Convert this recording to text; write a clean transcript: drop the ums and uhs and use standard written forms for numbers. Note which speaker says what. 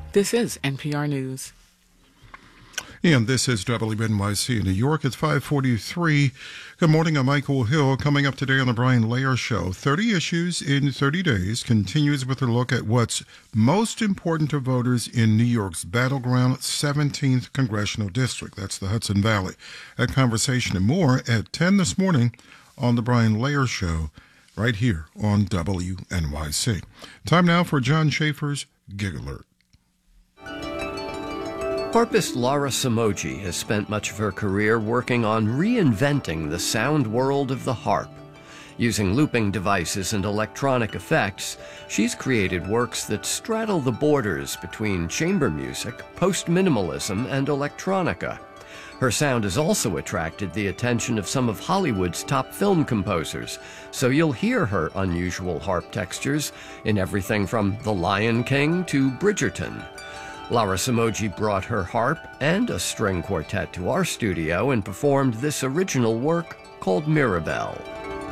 Speaker 1: This is NPR News.
Speaker 2: And this is WNYC in New York. It's 5:43. Good morning. I'm Michael Hill. Coming up today on the Brian Layer Show, 30 Issues in 30 Days continues with a look at what's most important to voters in New York's battleground 17th Congressional District. That's the Hudson Valley. That conversation and more at 10 this morning on the Brian Layer Show right here on WNYC. Time now for John Schaefer's Gig Alert.
Speaker 3: Harpist Laura Somogyi has spent much of her career working on reinventing the sound world of the harp. Using looping devices and electronic effects, she's created works that straddle the borders between chamber music, post-minimalism, and electronica. Her sound has also attracted the attention of some of Hollywood's top film composers, so you'll hear her unusual harp textures in everything from The Lion King to Bridgerton. Laura Somogyi brought her harp and a string quartet to our studio and performed this original work called Mirabelle.